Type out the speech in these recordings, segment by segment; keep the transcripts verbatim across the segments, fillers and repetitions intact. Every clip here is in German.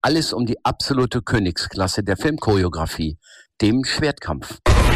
Alles um die absolute Königsklasse der Filmchoreografie, dem Schwertkampf.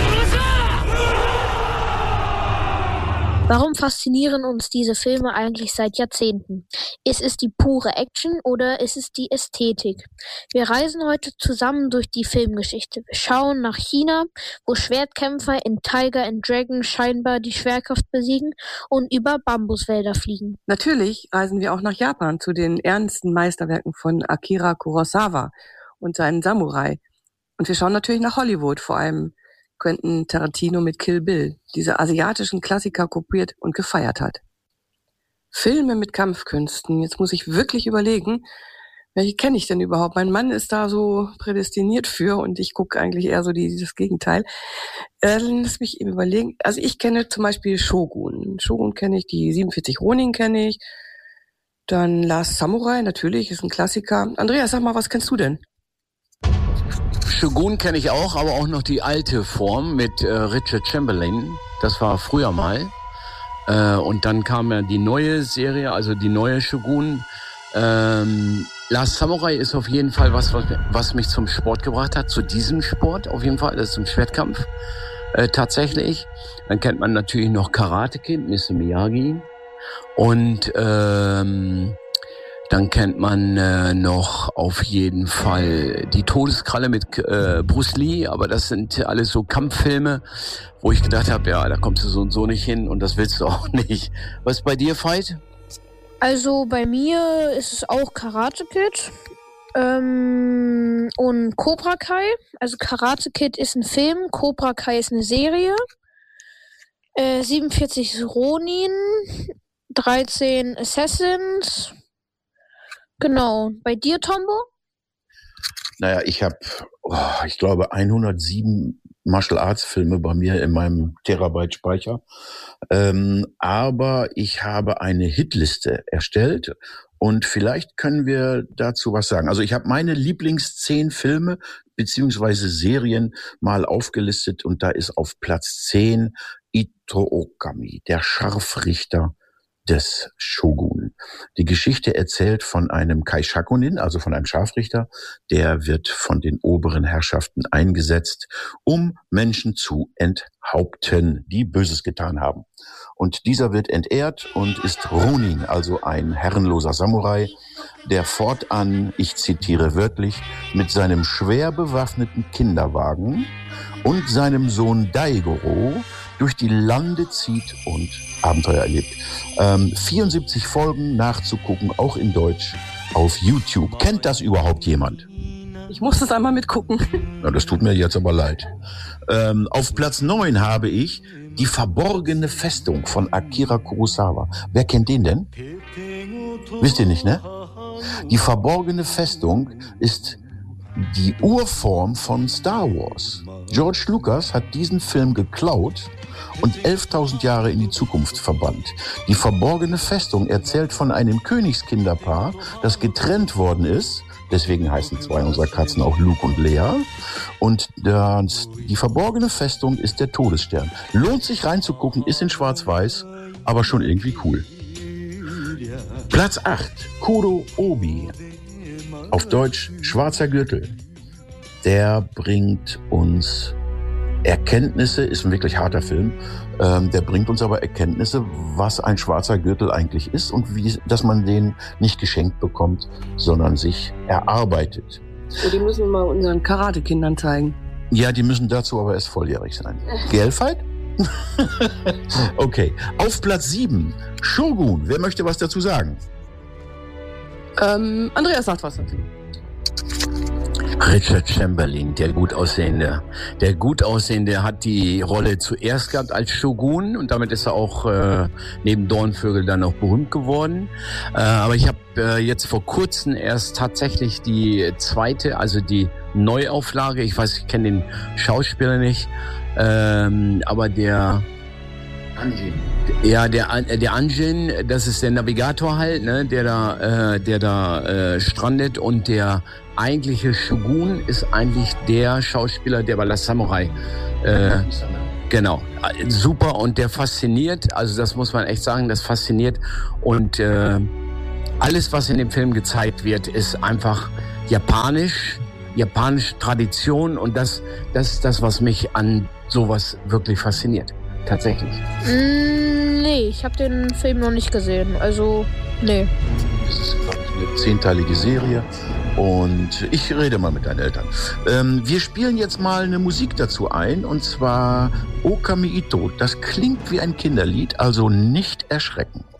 Warum faszinieren uns diese Filme eigentlich seit Jahrzehnten? Ist es die pure Action oder ist es die Ästhetik? Wir reisen heute zusammen durch die Filmgeschichte. Wir schauen nach China, wo Schwertkämpfer in Tiger and Dragon scheinbar die Schwerkraft besiegen und über Bambuswälder fliegen. Natürlich reisen wir auch nach Japan zu den ernsten Meisterwerken von Akira Kurosawa und seinen Samurai. Und wir schauen natürlich nach Hollywood, vor allem Quentin Tarantino mit Kill Bill diese asiatischen Klassiker kopiert und gefeiert hat. Filme mit Kampfkünsten, jetzt muss ich wirklich überlegen, welche kenne ich denn überhaupt? Mein Mann ist da so prädestiniert für und ich gucke eigentlich eher so die, das Gegenteil. Äh, lass mich eben überlegen. Also ich kenne zum Beispiel Shogun. Shogun kenne ich, die siebenundvierzig Ronin kenne ich. Dann Last Samurai, natürlich, ist ein Klassiker. Andreas, sag mal, was kennst du denn? Shogun kenne ich auch, aber auch noch die alte Form mit äh, Richard Chamberlain. Das war früher mal. Äh, und dann kam ja die neue Serie, also die neue Shogun. Ähm, Last Samurai ist auf jeden Fall was, was, was mich zum Sport gebracht hat, zu diesem Sport auf jeden Fall, das ist zum Schwertkampf äh, tatsächlich. Dann kennt man natürlich noch Karate Kid, Mister Miyagi. Und ähm, dann kennt man äh, noch auf jeden Fall die Todeskralle mit äh, Bruce Lee, aber das sind alles so Kampffilme, wo ich gedacht habe, ja, da kommst du so und so nicht hin und das willst du auch nicht. Was ist bei dir, Veit? Also bei mir ist es auch Karate Kid ähm, und Cobra Kai. Also Karate Kid ist ein Film, Cobra Kai ist eine Serie. Äh, siebenundvierzig Ronin, dreizehn Assassins. Genau. Bei dir, Tombo? Naja, ich habe, oh, ich glaube, hundertsieben Martial Arts Filme bei mir in meinem Terabyte Speicher. Ähm, aber ich habe eine Hitliste erstellt und vielleicht können wir dazu was sagen. Also ich habe meine Lieblings zehn Filme beziehungsweise Serien mal aufgelistet und da ist auf Platz zehn Ito Okami, der Scharfrichter des Shogun. Die Geschichte erzählt von einem Kaishakunin, also von einem Scharfrichter, der wird von den oberen Herrschaften eingesetzt, um Menschen zu enthaupten, die Böses getan haben. Und dieser wird entehrt und ist Ronin, also ein herrenloser Samurai, der fortan, ich zitiere wörtlich, mit seinem schwer bewaffneten Kinderwagen und seinem Sohn Daigoro durch die Lande zieht und Abenteuer erlebt. Ähm, vierundsiebzig Folgen nachzugucken, auch in Deutsch, auf YouTube. Kennt das überhaupt jemand? Ich muss das einmal mitgucken. Ja, das tut mir jetzt aber leid. Ähm, auf Platz neun habe ich Die verborgene Festung von Akira Kurosawa. Wer kennt den denn? Wisst ihr nicht, ne? Die verborgene Festung ist die Urform von Star Wars. George Lucas hat diesen Film geklaut und elftausend Jahre in die Zukunft verbannt. Die verborgene Festung erzählt von einem Königskinderpaar, das getrennt worden ist. Deswegen heißen zwei unserer Katzen auch Luke und Lea. Und das, die verborgene Festung ist der Todesstern. Lohnt sich reinzugucken, ist in Schwarz-Weiß, aber schon irgendwie cool. Platz acht, Kuro Obi. Auf Deutsch Schwarzer Gürtel. Der bringt uns Erkenntnisse, ist ein wirklich harter Film, ähm, der bringt uns aber Erkenntnisse, was ein schwarzer Gürtel eigentlich ist und wie, dass man den nicht geschenkt bekommt, sondern sich erarbeitet. So, die müssen wir mal unseren Karate-Kindern zeigen. Ja, die müssen dazu aber erst volljährig sein. Gell, Veit? Okay, auf Platz sieben, Shogun. Wer möchte was dazu sagen? Ähm, Andreas sagt was dazu. Richard Chamberlain, der gut aussehende. Der gut aussehende hat die Rolle zuerst gehabt als Shogun und damit ist er auch äh, neben Dornvögel dann auch berühmt geworden. Äh, aber ich habe äh, jetzt vor kurzem erst tatsächlich die zweite, also die Neuauflage, ich weiß, ich kenne den Schauspieler nicht, ähm, aber der Anjin. Ja, der der Anjin, das ist der Navigator halt, ne, der da äh, der da äh, strandet und der eigentliche Shogun ist eigentlich der Schauspieler, der bei Last Samurai äh, genau, super und der fasziniert, also das muss man echt sagen, das fasziniert und äh, alles, was in dem Film gezeigt wird, ist einfach japanisch, japanische Tradition und das, das ist das, was mich an sowas wirklich fasziniert. Tatsächlich. Mm, nee, ich habe den Film noch nicht gesehen. Also, nee. Das ist, glaube ich, eine zehnteilige Serie. Und ich rede mal mit deinen Eltern. Ähm, wir spielen jetzt mal eine Musik dazu ein, und zwar Okami Ito. Das klingt wie ein Kinderlied, also nicht erschrecken.